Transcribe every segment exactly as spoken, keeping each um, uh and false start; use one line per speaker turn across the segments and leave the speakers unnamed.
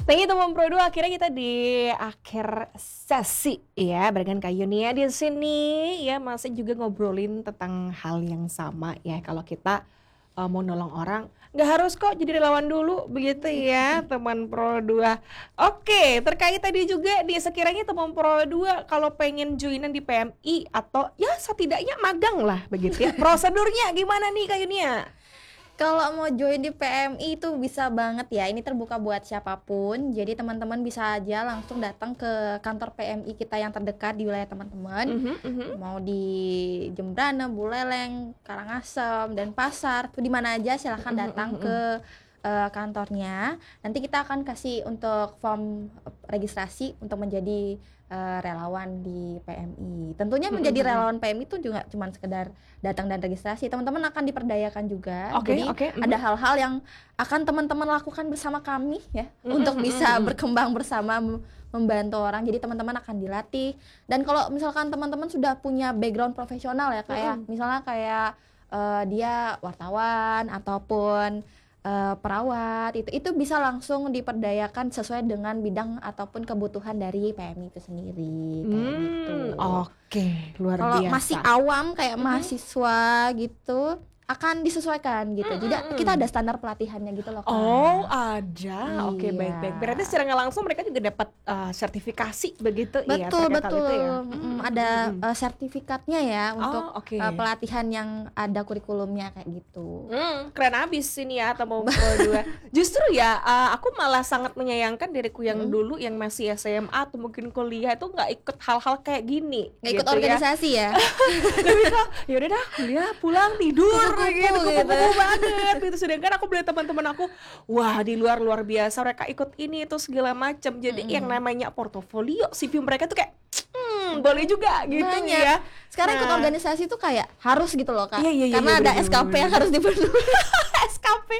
Thank you teman Pro dua, akhirnya kita di akhir sesi ya barengan Kak Yunia di sini ya masih juga ngobrolin tentang hal yang sama ya kalau kita uh, mau nolong orang nggak harus kok jadi relawan dulu begitu ya teman Pro dua. Oke, terkait tadi juga di sekiranya teman Pro dua kalau pengen joinan di P M I atau ya setidaknya magang lah begitu ya. Prosedurnya gimana nih Kak Yunia?
Kalau mau join di P M I itu bisa banget ya, ini terbuka buat siapapun. Jadi teman-teman bisa aja langsung datang ke kantor P M I kita yang terdekat di wilayah teman-teman.
Mhm, mhm.
Mau di Jembrana, Buleleng, Karangasem, Denpasar, tuh di mana aja silahkan
Mhm,
datang
mhm,
ke uh, kantornya. Nanti kita akan kasih untuk form registrasi untuk menjadi uh, relawan di P M I. Tentunya
mhm,
menjadi
mhm.
relawan P M I itu juga cuma sekedar datang dan registrasi. Teman-teman akan diperdayakan juga.
Oke,
Jadi
oke, mhm.
ada hal-hal yang akan teman-teman lakukan bersama kami ya,
Mhm,
untuk
mhm,
bisa
mhm.
berkembang bersama, mem- membantu orang. Jadi teman-teman akan dilatih. Dan kalau misalkan teman-teman sudah punya background profesional ya, kayak
Mhm.
misalnya kayak uh, dia wartawan ataupun uh, perawat, itu itu bisa langsung diperdayakan sesuai dengan bidang ataupun kebutuhan dari P M I itu sendiri, kayak gitu.
Hmm, oke, luar
Kalau masih
biasa.
awam kayak
Mhm.
mahasiswa gitu akan disesuaikan gitu. Jadi
Mhm,
kita
mhm.
ada standar pelatihannya gitu loh, Kak.
Oh, ada. Oke,
Iya.
baik-baik. Berarti secara nggak langsung mereka juga dapat uh, sertifikasi begitu ya
Betul,
terkait hal itu ya.
betul. Mm,
Hmm,
ada
hmm, hmm.
uh, sertifikatnya ya untuk
Oh, oke.
uh, pelatihan yang ada kurikulumnya kayak gitu.
Hmm, keren abis ini ya teman Pro dua. Justru ya uh, aku malah sangat menyayangkan diriku yang
Mm.
dulu yang masih S M A atau mungkin kuliah itu nggak ikut hal-hal kayak gini
Nggak ikut
gitu ya.
organisasi ya.
Lebih ke ya udah dah kuliah pulang tidur
Kupu-kupu
gitu
gitu.
kupu-kupu banget gitu. Sedangkan aku melihat teman-teman aku wah di luar luar biasa mereka ikut ini itu segala macam. Jadi
Mm-mm.
yang namanya portofolio C V mereka tuh kayak hmm, boleh juga gitu
Banyak.
ya.
Sekarang ikut
Nah.
organisasi tuh kayak harus gitu loh, Kak.
Iya, iya, iya,
Karena
iya,
ada
bener,
S K P
bener,
yang
bener.
harus dipenuhi.
S K P.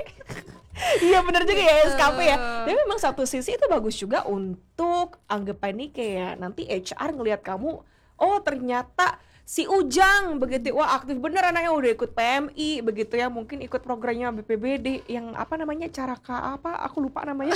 Iya bener juga ya S K P ya.
Betul.
Tapi memang satu sisi itu bagus juga untuk anggapan nih kayak nanti H R ngelihat kamu, oh ternyata si Ujang begitu, wah aktif bener anaknya udah ikut P M I begitu ya, mungkin ikut programnya B P B D yang apa namanya Caraka apa aku lupa namanya.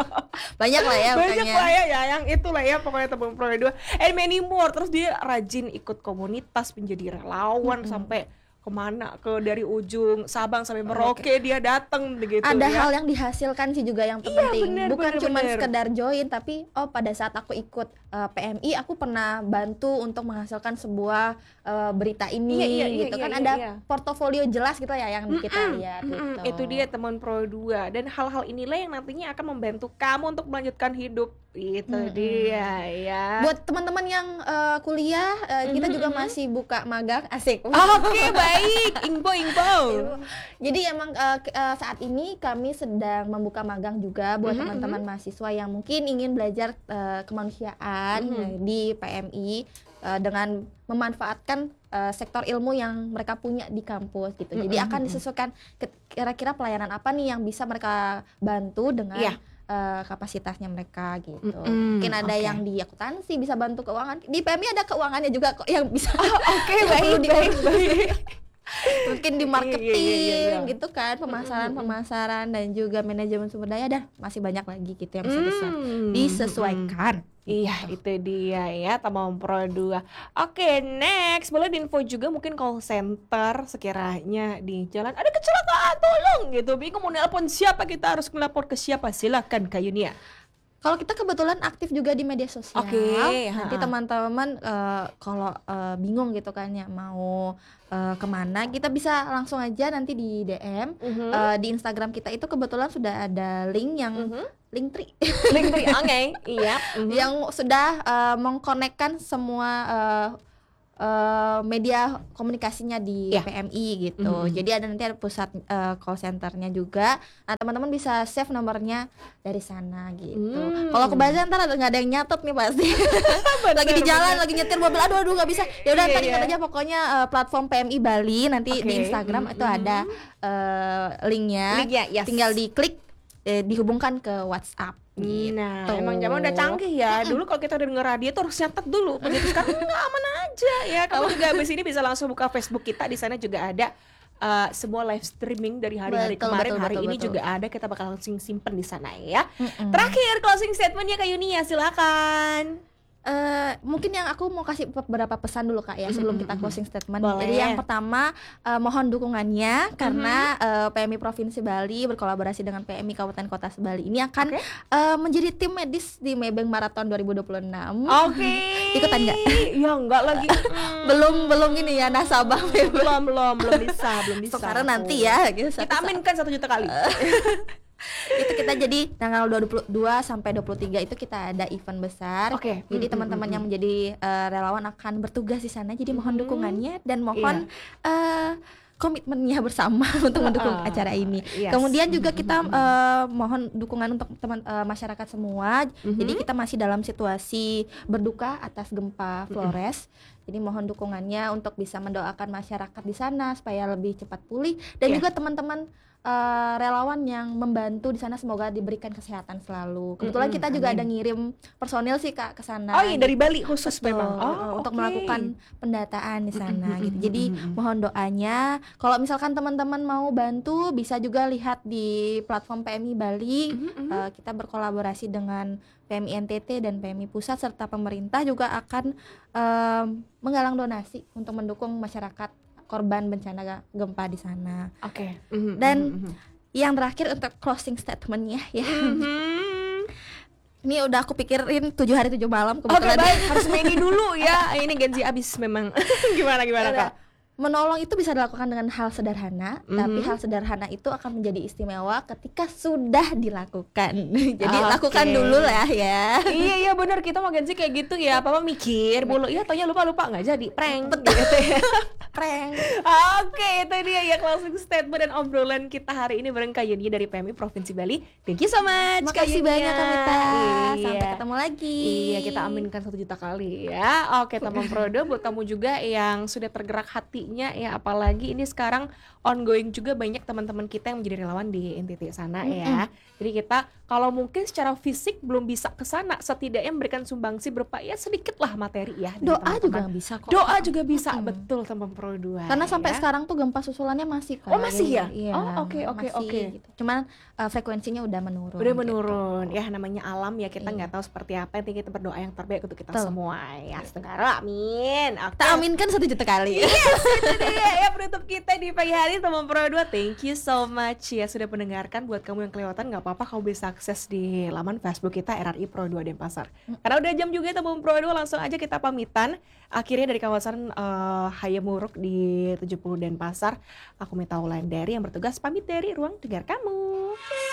Banyak lah ya
Banyak
pokoknya.
lah ya, ya yang itulah ya pokoknya teman Pro dua and many more. Terus dia rajin ikut komunitas menjadi relawan
Mm-mm.
sampai kemana ke dari ujung Sabang sampai Merauke dia datang begitu
Ada
ya.
hal yang dihasilkan sih juga yang
Iya,
terpenting.
bener,
Bukan
bener,
cuma
bener.
sekedar join, tapi oh pada saat aku ikut uh, P M I aku pernah bantu untuk menghasilkan sebuah uh, berita ini.
Iya, iya, iya,
gitu
iya,
kan
iya,
ada
iya.
portofolio jelas gitu ya yang kita
Mm-mm,
lihat
mm-mm,
gitu.
itu dia teman Pro dua dan hal-hal inilah yang nantinya akan membantu kamu untuk melanjutkan hidup itu
Mm-mm.
dia ya.
Buat teman-teman yang uh, kuliah, uh, kita
Mhm,
juga
mhm.
masih buka magang, asik.
Oke baik, info info.
Jadi emang uh, ke- uh, saat ini kami sedang membuka magang juga buat
Mhm,
teman-teman mahasiswa yang mungkin ingin belajar uh, kemanusiaan
Mhm.
uh, di P M I uh, dengan memanfaatkan uh, sektor ilmu yang mereka punya di kampus gitu. Jadi
Mhm,
akan
mhm.
disesuaikan ke- kira-kira pelayanan apa nih yang bisa mereka bantu dengan
Iya.
uh, kapasitasnya mereka gitu.
Mm-mm,
Mungkin ada
oke.
yang di akuntansi bisa bantu keuangan. Di P M I ada keuangannya juga kok yang bisa.
Oke
yang
baik
perlu di-
baik baik.
mungkin di
Iya,
marketing
iya, iya, iya.
gitu kan, pemasaran
Mm-mm,
pemasaran dan juga manajemen sumber daya, dan masih banyak lagi gitu yang bisa disua-
Hmm,
disesuaikan.
Iya itu dia ya teman Pro dua. Oke next boleh diinfo juga mungkin call center sekiranya di jalan ada kecelakaan tolong gitu bingung mau nelpon siapa kita harus melapor ke siapa silakan Kak Yunia.
Kalau kita kebetulan aktif juga di media sosial.
Oke,
Nanti
ha-ha.
teman-teman eh, kalau eh, bingung gitu kan ya mau eh, kemana, kita bisa langsung aja nanti di D M.
Mhm.
Eh, di Instagram kita itu kebetulan sudah ada link yang
Mhm.
Linktree
Link tree, oke, iya. Mhm.
yang sudah eh, mengkonekkan semua eh, eh, media komunikasinya di
Iya.
P M I gitu.
Mhm.
Jadi ada nanti ada pusat eh, call centernya juga. Nah teman-teman bisa save nomornya dari sana gitu.
Hmm.
Kalau kebaca ntar ada nggak ada yang nyatet nih pasti. Lagi di jalan, lagi nyetir mobil, aduh aduh nggak bisa. Ya udah
Iya,
tadi ingat
iya.
aja pokoknya eh, platform P M I Bali nanti
Oke.
di Instagram itu
Mhm.
ada eh, linknya.
Linknya, yes.
Tinggal diklik eh, dihubungkan ke WhatsApp. Gitu.
Nah, emang zaman udah canggih ya. Dulu kalau kita udah denger radio tuh harus nyatet dulu. Begitu sekarang enggak aman aja ya. Kamu juga abis ini bisa langsung buka Facebook kita, di sana juga ada uh, semua live streaming dari hari-hari
Betul,
kemarin,
betul,
hari
betul,
ini
betul.
juga ada, kita bakal langsung simpen di sana ya.
Mm-mm.
Terakhir closing statementnya Kak Yunia, silakan.
Eh, mungkin yang aku mau kasih beberapa pesan dulu Kak ya sebelum kita closing statement.
Boleh.
Jadi yang pertama, eh, mohon dukungannya karena eh, P M I Provinsi Bali berkolaborasi dengan P M I Kabupaten Kota Bali ini akan
Oke.
eh, menjadi tim medis di Maybank Marathon dua ribu dua puluh enam.
Oke.
Ikutan nggak?
Ya enggak lagi.
belum belum ini ya nasabah Maybank.
belum belum belum bisa, belum bisa.
Sekarang nanti ya gitu.
Kita
Satu-
aminkan satu juta kali.
itu kita jadi tanggal dua puluh dua sampai dua puluh tiga itu kita ada event besar.
Oke.
Jadi
Mm,
teman-teman
mm,
yang menjadi eh, relawan akan bertugas di sana. Jadi mohon
Mhm.
dukungannya dan mohon eh, komitmennya bersama untuk mendukung
Ah,
acara ini.
yes.
Kemudian juga kita eh, mohon dukungan untuk teman eh, masyarakat semua.
Mhm.
Jadi kita masih dalam situasi berduka atas gempa Flores. Jadi mohon dukungannya untuk bisa mendoakan masyarakat di sana supaya lebih cepat pulih dan
Iya.
juga teman-teman eh, relawan yang membantu di sana semoga diberikan kesehatan selalu. Kebetulan
Mm-mm,
kita juga
amin.
ada ngirim personil sih Kak ke sana.
Oh iya, dari Bali khusus
Betul,
memang. Oh,
eh, untuk
oke.
melakukan pendataan di sana
Mm-mm,
gitu. Jadi
mm-mm.
mohon doanya. Kalau misalkan teman-teman mau bantu bisa juga lihat di platform P M I Bali.
Mhm,
Eh, kita berkolaborasi dengan P M I N T T dan P M I Pusat serta pemerintah juga akan em, menggalang donasi untuk mendukung masyarakat korban bencana gempa di sana.
Oke. Mhm,
Dan
mhm, mhm.
yang terakhir untuk closing statementnya ya.
Mhm.
Ini udah aku pikirin tujuh hari tujuh malam
Oke,
kebetulan.
baik, harus Medi dulu ya. Ini Genzi abis memang. Gimana gimana
Ada.
Kak?
Menolong itu bisa dilakukan dengan hal sederhana, tapi
Mhm.
hal sederhana itu akan menjadi istimewa ketika sudah dilakukan. Jadi
Oke.
lakukan dulu lah ya.
Iya iya benar, kita mau Genzi kayak gitu ya. Papa mikir mulu, iya taunya lupa lupa nggak jadi prank. Gitu ya.
Prank.
Oke, itu dia ya closing statement dan obrolan kita hari ini bareng Kak Yunia dari P M I Provinsi Bali. Thank you so much.
Terima
Kak
kasih
Yunia.
banyak Kak Mita.
Iya.
Sampai ketemu lagi.
Iya, kita aminkan satu juta kali ya. Oke, Tamam Prodo, buat kamu juga yang sudah tergerak hatinya ya, apalagi ini sekarang ongoing juga banyak teman-teman kita yang menjadi relawan di N T T sana ya. Jadi kita kalau mungkin secara fisik belum bisa ke sana, setidaknya memberikan sumbangsi berupa ya sedikit lah materi ya. dari
Doa
teman-teman.
juga bisa kok.
Doa juga bisa,
Mm-mm.
betul Tamam Prodo.
Karena sampai
ya.
sekarang tuh gempa susulannya masih Kak.
Oh, masih ya?
Iya.
Oh, oke, oke,
masih
oke.
gitu. Cuman eh, frekuensinya udah menurun.
Udah
gitu.
menurun ya, namanya alam ya, kita
Iya.
nggak tahu seperti apa, intinya kita berdoa yang terbaik untuk kita
Betul.
semua ya. Setengah amin. Oke.
Kita aminkan satu juta kali.
Itu dia ya penutup kita di pagi hari Tamam Pro dua. Thank you so much ya sudah mendengarkan. Buat kamu yang kelewatan nggak apa-apa, kamu bisa akses di laman Facebook kita R R I Pro dua Denpasar. Karena udah jam juga Tamam Pro dua, langsung aja kita pamitan. Akhirnya dari kawasan eh, Hayamuruk di tujuh puluh Denpasar, aku Mita Wulandari yang bertugas pamit dari ruang dengar kamu.